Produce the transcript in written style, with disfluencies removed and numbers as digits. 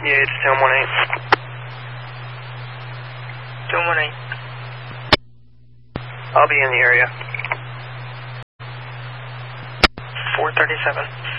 Yeah, it's 1018. 1018. I'll be in the area. 437.